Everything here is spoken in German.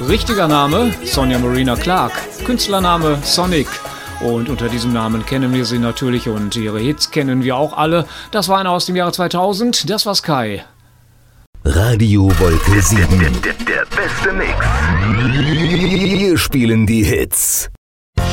Richtiger Name Sonja Marina Clark, Künstlername Sonic. Und unter diesem Namen kennen wir sie natürlich und ihre Hits kennen wir auch alle. Das war einer aus dem Jahre 2000, das war Sky. Radio Wolke 7. Der beste Mix. Wir spielen die Hits.